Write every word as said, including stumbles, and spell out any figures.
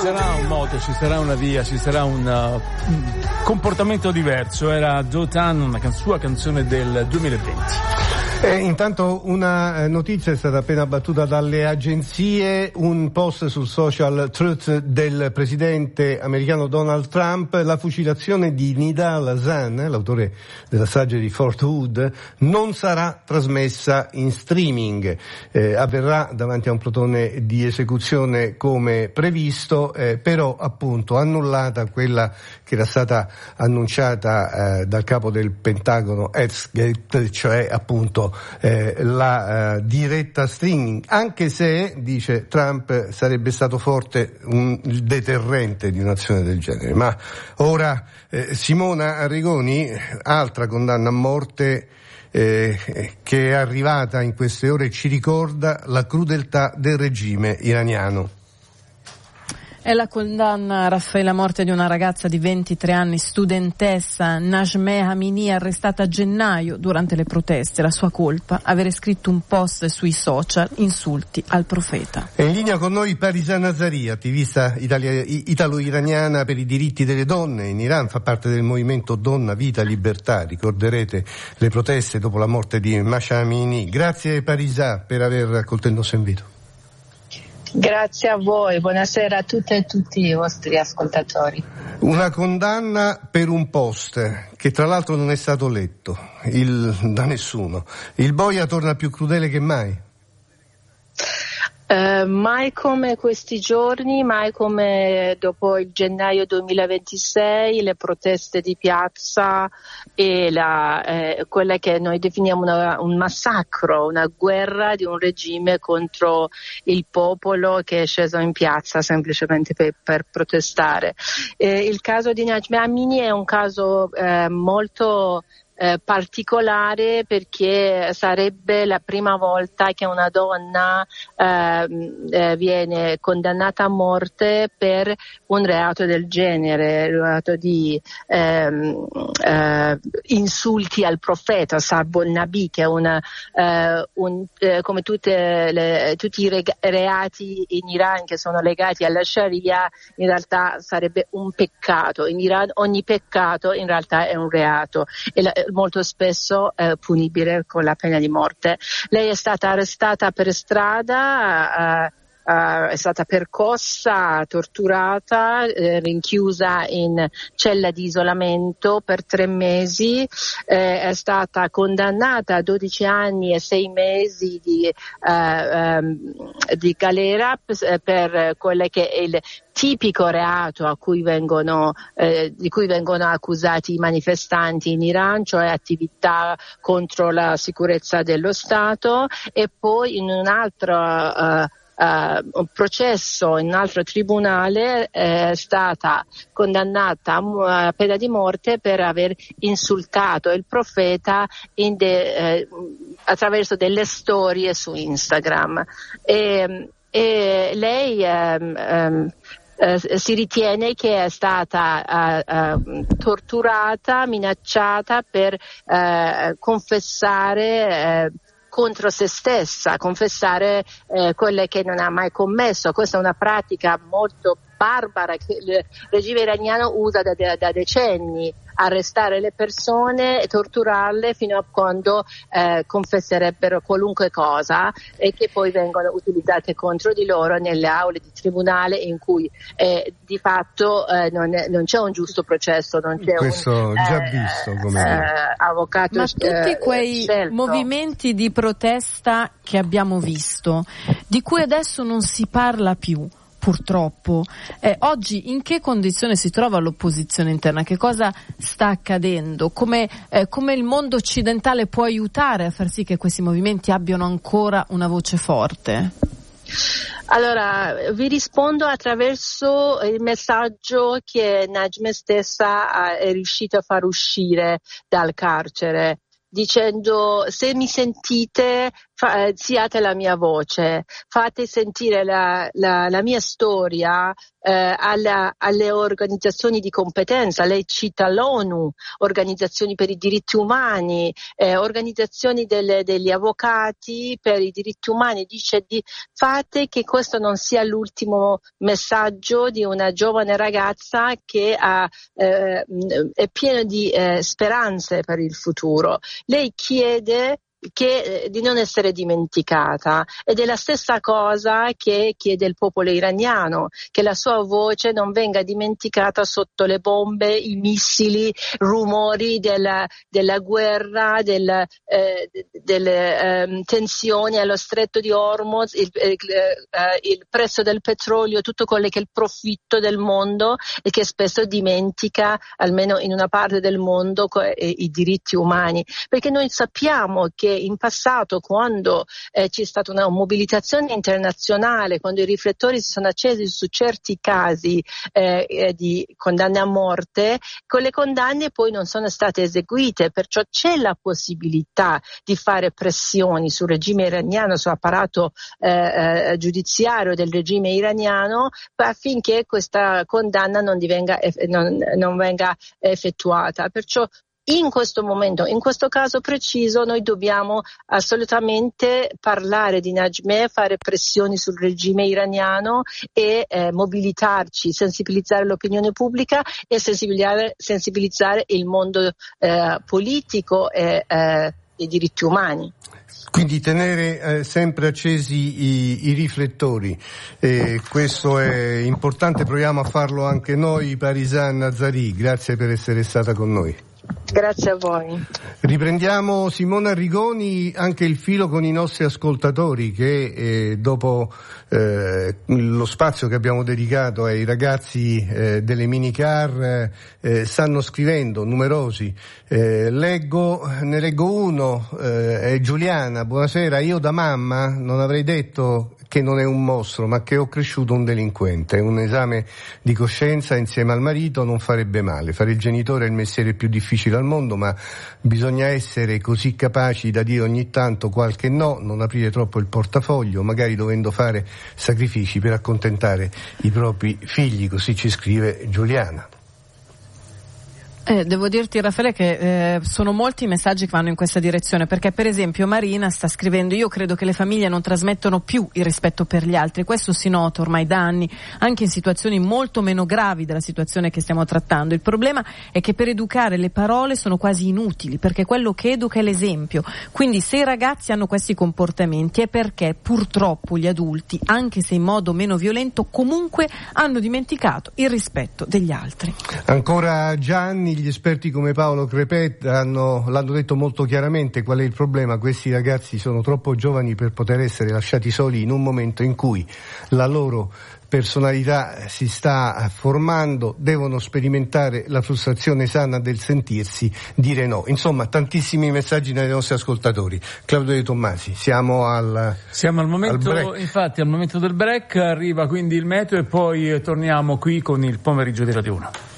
sarà un modo, ci sarà una via, ci sarà un uh, comportamento diverso. Era Joe Tan, una can- sua canzone del duemilaventi. E intanto una notizia è stata appena battuta dalle agenzie, un post sul social Truth del presidente americano Donald Trump: la fucilazione di Nidal Hasan, l'autore della strage di Fort Hood, non sarà trasmessa in streaming, eh, avverrà davanti a un plotone di esecuzione come previsto, eh, però appunto annullata quella che era stata annunciata eh, dal capo del Pentagono Hegseth, cioè appunto Eh, la eh, diretta streaming, anche se, dice Trump, sarebbe stato forte un il deterrente di un'azione del genere. Ma ora eh, Simona Arrigoni, altra condanna a morte eh, che è arrivata in queste ore, ci ricorda la crudeltà del regime iraniano. È la condanna, Raffaele, a morte di una ragazza di ventitré anni, studentessa Najmeh Amini, arrestata a gennaio durante le proteste. La sua colpa: avere scritto un post sui social, insulti al profeta. È in linea con noi Parisa Nazari, attivista italia- italo-iraniana per i diritti delle donne in Iran, fa parte del movimento Donna, Vita, Libertà. Ricorderete le proteste dopo la morte di Mahsa Amini. Grazie Parisa per aver accolto il nostro invito. Grazie a voi, buonasera a tutte e tutti i vostri ascoltatori. Una condanna per un post che tra l'altro non è stato letto il, da nessuno. Il boia torna più crudele che mai. Uh, mai come questi giorni, mai come dopo il gennaio duemilaventisei, le proteste di piazza e la, eh, quella che noi definiamo una, un massacro, una guerra di un regime contro il popolo che è sceso in piazza semplicemente per, per protestare. Eh, il caso di Najmeh Amini è un caso eh, molto Eh, particolare, perché sarebbe la prima volta che una donna eh, eh, viene condannata a morte per un reato del genere, il reato di ehm, eh, insulti al profeta, Sabbo Nabi, che è una, eh, un, eh, come tutte le, tutti i reg- reati in Iran che sono legati alla Sharia, in realtà sarebbe un peccato. In Iran ogni peccato in realtà è un reato e la, molto spesso eh, punibile con la pena di morte. Lei è stata arrestata per strada, eh, Uh, è stata percossa, torturata, eh, rinchiusa in cella di isolamento per tre mesi, eh, è stata condannata a dodici anni e sei mesi di, uh, um, di galera per, per quelle che è il tipico reato a cui vengono, eh, di cui vengono accusati i manifestanti in Iran, cioè attività contro la sicurezza dello Stato, e poi in un altro uh, Uh, un processo in un altro tribunale è stata condannata a pena di morte per aver insultato il profeta in de, eh, attraverso delle storie su Instagram. E, e lei um, um, Uh, si ritiene che è stata uh, uh, torturata, minacciata per uh, confessare uh, contro se stessa, confessare eh, quelle che non ha mai commesso. Questa è una pratica molto barbara che il regime iraniano usa da, da decenni, arrestare le persone e torturarle fino a quando eh, confesserebbero qualunque cosa e che poi vengono utilizzate contro di loro nelle aule di tribunale in cui eh, di fatto eh, non, è, non c'è un giusto processo, non c'è Questo un già eh, visto come eh, avvocato. Ma tutti eh, quei scelto. movimenti di protesta che abbiamo visto, di cui adesso non si parla più, purtroppo, eh, oggi in che condizione si trova l'opposizione interna? Che cosa sta accadendo? Come, eh, come il mondo occidentale può aiutare a far sì che questi movimenti abbiano ancora una voce forte? Allora, vi rispondo attraverso il messaggio che Najmeh stessa è riuscita a far uscire dal carcere, dicendo: se mi sentite, fa, eh, siate la mia voce, fate sentire la, la, la mia storia eh, alla, alle organizzazioni di competenza. Lei cita l'ONU, organizzazioni per i diritti umani, eh, organizzazioni delle, degli avvocati per i diritti umani. Dice di fate che questo non sia l'ultimo messaggio di una giovane ragazza che ha, eh, è piena di eh, speranze per il futuro. Lei chiede che di non essere dimenticata, ed è la stessa cosa che chiede il popolo iraniano, che la sua voce non venga dimenticata sotto le bombe, i missili, rumori della, della guerra, del, eh, delle eh, tensioni allo stretto di Hormuz, il, il, il prezzo del petrolio, tutto quello che è il profitto del mondo e che spesso dimentica, almeno in una parte del mondo, i diritti umani, perché noi sappiamo che in passato, quando eh, c'è stata una mobilitazione internazionale, quando i riflettori si sono accesi su certi casi eh, eh, di condanne a morte, quelle condanne poi non sono state eseguite, perciò c'è la possibilità di fare pressioni sul regime iraniano, sull'apparato eh, eh, giudiziario del regime iraniano, affinché questa condanna non, divenga, non, non venga effettuata. Perciò in questo momento, in questo caso preciso, noi dobbiamo assolutamente parlare di Najmeh, fare pressioni sul regime iraniano e eh, mobilitarci, sensibilizzare l'opinione pubblica e sensibilizzare, sensibilizzare il mondo eh, politico e eh, dei diritti umani. Quindi tenere eh, sempre accesi i, i riflettori, eh, questo è importante, proviamo a farlo anche noi. Parisan Nazari, grazie per essere stata con noi. Grazie a voi. Riprendiamo, Simona Arrigoni, anche il filo con i nostri ascoltatori che eh, dopo eh, lo spazio che abbiamo dedicato ai ragazzi eh, delle minicar eh, stanno scrivendo, numerosi. Eh, leggo, ne leggo uno, eh, è Giuliana. Buonasera, io da mamma non avrei detto che non è un mostro, ma che ho cresciuto un delinquente. Un esame di coscienza insieme al marito non farebbe male. Fare il genitore è il mestiere più difficile al mondo, ma bisogna essere così capaci da dire ogni tanto qualche no, non aprire troppo il portafoglio, magari dovendo fare sacrifici per accontentare i propri figli. Così ci scrive Giuliana. Eh, devo dirti, Raffaele, che eh, sono molti i messaggi che vanno in questa direzione, perché per esempio Marina sta scrivendo: io credo che le famiglie non trasmettono più il rispetto per gli altri, questo si nota ormai da anni anche in situazioni molto meno gravi della situazione che stiamo trattando. Il problema è che per educare le parole sono quasi inutili, perché quello che educa è l'esempio. Quindi se i ragazzi hanno questi comportamenti è perché purtroppo gli adulti, anche se in modo meno violento, comunque hanno dimenticato il rispetto degli altri. Ancora Gianni: gli esperti come Paolo Crepet hanno, l'hanno detto molto chiaramente qual è il problema. Questi ragazzi sono troppo giovani per poter essere lasciati soli in un momento in cui la loro personalità si sta formando, devono sperimentare la frustrazione sana del sentirsi dire no. Insomma, tantissimi messaggi dai nostri ascoltatori. Claudio De Tommasi, siamo al siamo al momento, al infatti al momento del break, arriva quindi il meteo e poi torniamo qui con il pomeriggio di Radio uno.